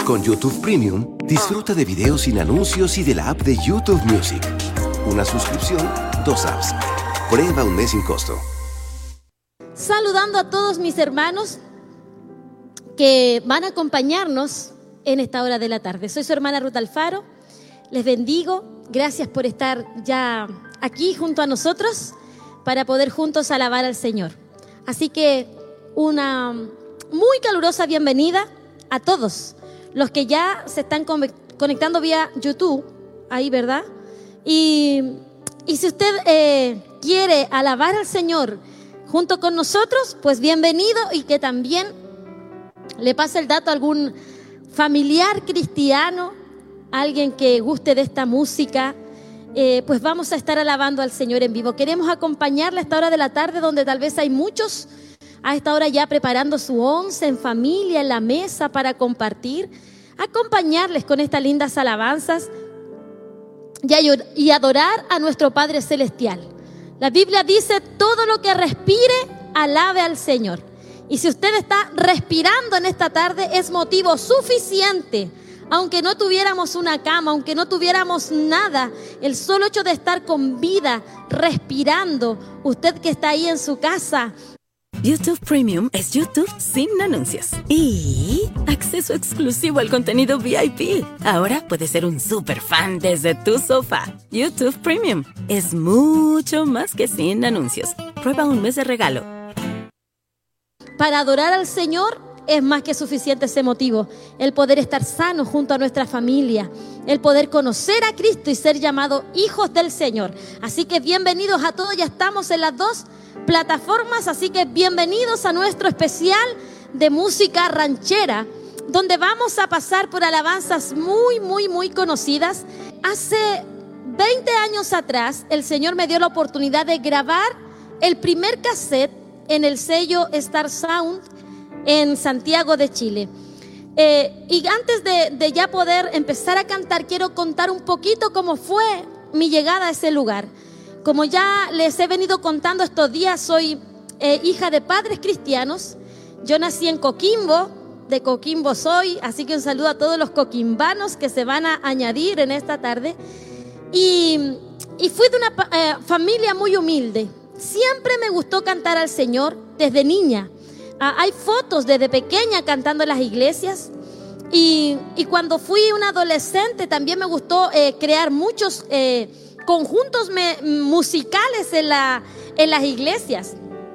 Con YouTube Premium, disfruta de videos sin anuncios y de la app de YouTube Music. Una suscripción, 2 apps. Prueba un mes sin costo. Saludando a todos mis hermanos que van a acompañarnos en esta hora de la tarde. Soy su hermana Ruth Alfaro. Les bendigo. Gracias por estar ya aquí junto a nosotros para poder juntos alabar al Señor. Así que una muy calurosa bienvenida a todos los que ya se están conectando vía YouTube, ahí, ¿verdad? Y si usted quiere alabar al Señor junto con nosotros, pues bienvenido, y que también le pase el dato a algún familiar cristiano, alguien que guste de esta música. Pues vamos a estar alabando al Señor en vivo. Queremos acompañarle a esta hora de la tarde, donde tal vez hay muchos a esta hora ya preparando su once en familia, en la mesa para compartir. Acompañarles con estas lindas alabanzas y adorar a nuestro Padre Celestial. La Biblia dice: todo lo que respire, alabe al Señor. Y si usted está respirando en esta tarde, es motivo suficiente. Aunque no tuviéramos una cama, aunque no tuviéramos nada, el solo hecho de estar con vida, respirando, usted que está ahí en su casa. YouTube Premium es YouTube sin anuncios y acceso exclusivo al contenido VIP. Ahora puedes ser un super fan desde tu sofá. YouTube Premium es mucho más que sin anuncios. Prueba un mes de regalo. Para adorar al Señor es más que suficiente ese motivo. El poder estar sano junto a nuestra familia, el poder conocer a Cristo y ser llamados hijos del Señor. Así que bienvenidos a todos. Ya estamos en las dos plataformas, así que bienvenidos a nuestro especial de música ranchera, donde vamos a pasar por alabanzas muy conocidas. Hace 20 años atrás, el Señor me dio la oportunidad de grabar el primer cassette en el sello Star Sound en Santiago de Chile. Y antes de ya poder empezar a cantar, quiero contar un poquito cómo fue mi llegada a ese lugar. Como ya les he venido contando estos días, soy hija de padres cristianos. Yo nací en Coquimbo, de Coquimbo soy, así que un saludo a todos los coquimbanos que se van a añadir en esta tarde. Y fui de una familia muy humilde. Siempre me gustó cantar al Señor desde niña. Hay fotos desde pequeña cantando en las iglesias. Y cuando fui una adolescente también me gustó crear muchos conjuntos musicales en las iglesias.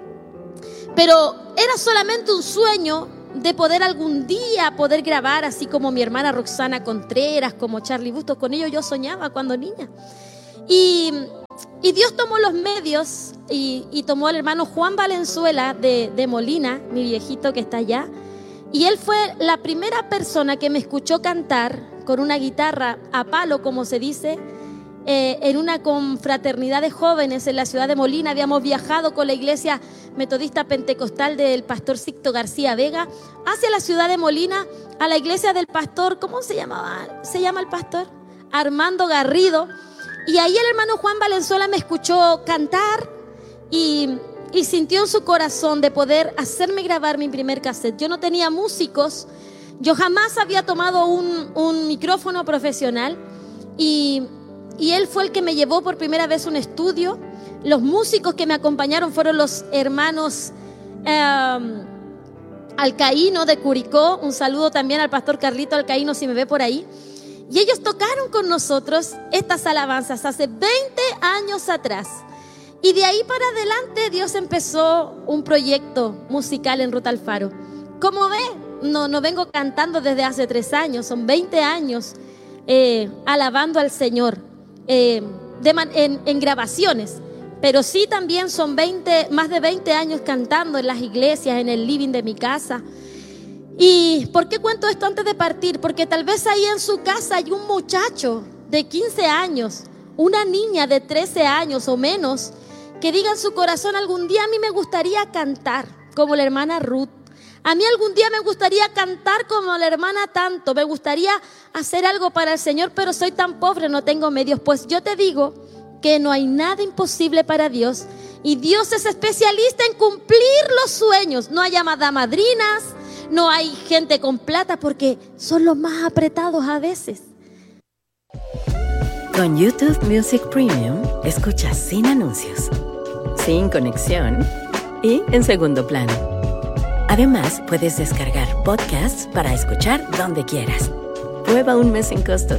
Pero era solamente un sueño de poder algún día poder grabar, así como mi hermana Roxana Contreras, como Charlie Bustos. Con ellos yo soñaba cuando niña. Y Dios tomó los medios y tomó al hermano Juan Valenzuela de Molina, mi viejito que está allá. Y él fue la primera persona que me escuchó cantar con una guitarra a palo, como se dice, en una confraternidad de jóvenes en la ciudad de Molina. Habíamos viajado con la iglesia metodista pentecostal del pastor Sixto García Vega hacia la ciudad de Molina, a la iglesia del pastor, ¿cómo se llamaba? ¿Se llama el pastor? Armando Garrido. Y ahí el hermano Juan Valenzuela me escuchó cantar y sintió en su corazón de poder hacerme grabar mi primer cassette. Yo no tenía músicos, yo jamás había tomado un micrófono profesional y él fue el que me llevó por primera vez a un estudio. Los músicos que me acompañaron fueron los hermanos Alcaíno de Curicó. Un saludo también al pastor Carlito Alcaíno si me ve por ahí. Y ellos tocaron con nosotros estas alabanzas hace 20 años atrás. Y de ahí para adelante Dios empezó un proyecto musical en Ruth Alfaro. Como ve, no vengo cantando desde hace 3 años, son 20 años alabando al Señor en grabaciones. Pero sí también son más de 20 años cantando en las iglesias, en el living de mi casa. ¿Y por qué cuento esto antes de partir? Porque tal vez ahí en su casa hay un muchacho de 15 años, una niña de 13 años o menos, que diga en su corazón: algún día a mí me gustaría cantar como la hermana Ruth. A mí algún día me gustaría cantar como la hermana tanto. Me gustaría hacer algo para el Señor, pero soy tan pobre, no tengo medios. Pues yo te digo que no hay nada imposible para Dios. Y Dios es especialista en cumplir los sueños. No hay llamadas madrinas, no hay gente con plata, porque son los más apretados a veces. Con YouTube Music Premium, escuchas sin anuncios, sin conexión y en segundo plano. Además, puedes descargar podcasts para escuchar donde quieras. Prueba un mes sin costo.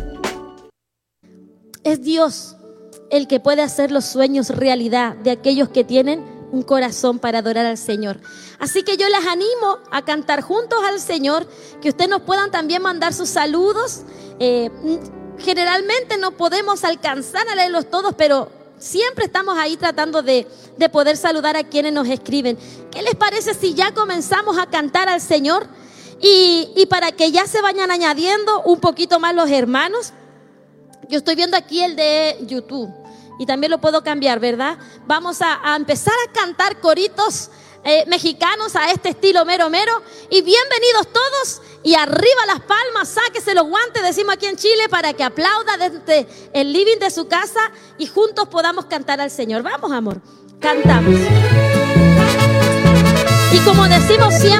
Es Dios el que puede hacer los sueños realidad de aquellos que tienen un corazón para adorar al Señor. Así que yo les animo a cantar juntos al Señor, que ustedes nos puedan también mandar sus saludos. Generalmente no podemos alcanzar a leerlos todos, pero siempre estamos ahí tratando de poder saludar a quienes nos escriben. ¿Qué les parece si ya comenzamos a cantar al Señor? Y para que ya se vayan añadiendo un poquito más los hermanos, yo estoy viendo aquí el de YouTube y también lo puedo cambiar, ¿verdad? Vamos a empezar a cantar coritos mexicanos a este estilo mero mero. Y bienvenidos todos, y arriba las palmas, sáquese los guantes, decimos aquí en Chile, para que aplauda desde el living de su casa y juntos podamos cantar al Señor. Vamos, amor, cantamos. Y como decimos siempre,